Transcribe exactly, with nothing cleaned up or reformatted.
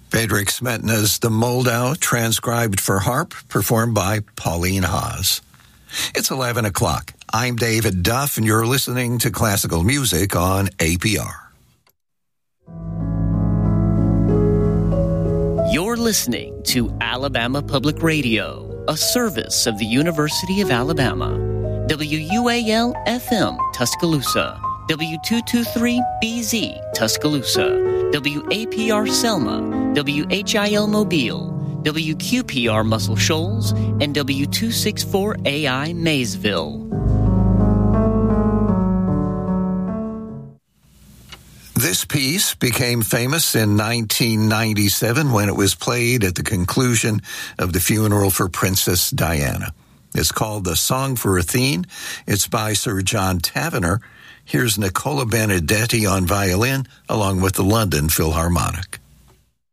Friedrich Smetana's The Moldau, transcribed for harp, performed by Pauline Haas. It's eleven o'clock. I'm David Duff, and you're listening to classical music on A P R. You're listening to Alabama Public Radio, a service of the University of Alabama. W U A L F M, Tuscaloosa. W two twenty-three B Z, Tuscaloosa. W A P R Selma. W H I L Mobile. W Q P R Muscle Shoals. And W two sixty-four A I Maysville. This piece became famous in nineteen ninety-seven when it was played at the conclusion of the funeral for Princess Diana. It's called The Song for Athene. It's by Sir John Tavener. Here's Nicola Benedetti on violin, along with the London Philharmonic.